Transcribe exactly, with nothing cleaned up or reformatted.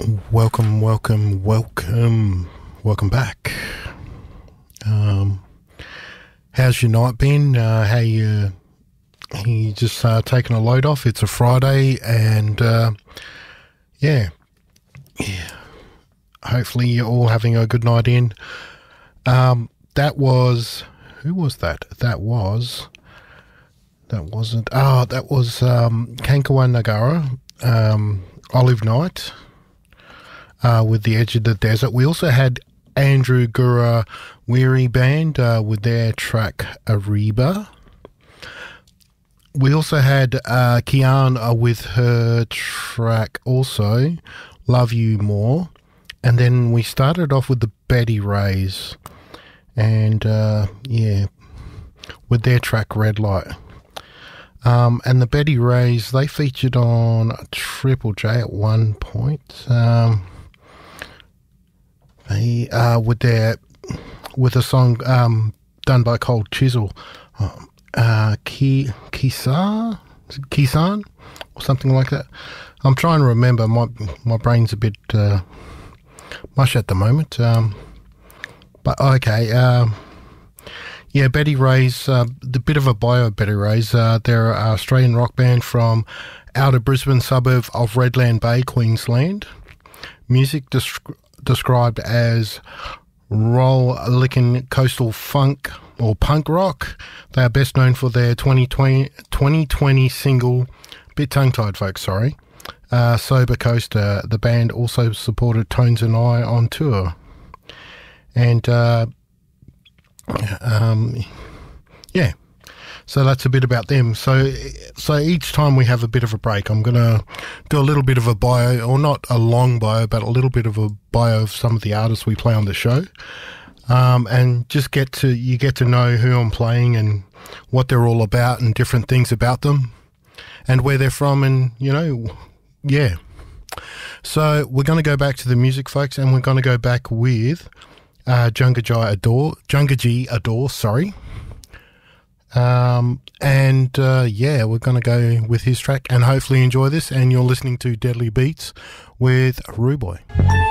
Welcome, welcome, welcome, welcome back. Um, how's your night been? Uh, how you, you just uh, taking a load off? It's a Friday, and uh, yeah, yeah. Hopefully you're all having a good night in. Um, that was who was that? That was that wasn't. Ah, oh, that was um, Kankawa Nagara, um, Olive Night. Uh, with The Edge of the Desert. We also had Andrew Gura Weary Band uh, with their track Ariba. We also had uh, Kian uh, with her track also Love You More. And then we started off with the Betty Rays. And uh, yeah, with their track Red Light. Um, and the Betty Rays, they featured on Triple J at one point. Um... They, uh, with their with a song um, done by Cold Chisel, uh, Ki Kisa Kisan or something like that. I'm trying to remember. My my brain's a bit uh, mush at the moment. Um, but okay, uh, yeah, Betty Rays. Uh, the bit of a bio of Betty Rays. Uh, they're an Australian rock band from outer Brisbane suburb of Redland Bay, Queensland. Music described described as roll-licking coastal funk or punk rock. They are best known for their twenty twenty, twenty twenty single, bit tongue-tied folks, sorry, uh, Sober Coaster. The band also supported Tones and I on tour. And, uh, um, yeah. So that's a bit about them. So so each time we have a bit of a break, I'm going to do a little bit of a bio, or not a long bio, but a little bit of a bio of some of the artists we play on the show. Um, and just get to, you get to know who I'm playing and what they're all about and different things about them and where they're from and, you know, yeah. So we're going to go back to the music, folks, and we're going to go back with uh, Jungaji Adore, Jungaji Adore, sorry. Um, and, uh, yeah, we're going to go with his track and hopefully enjoy this. And you're listening to Deadly Beats with Rude Boy.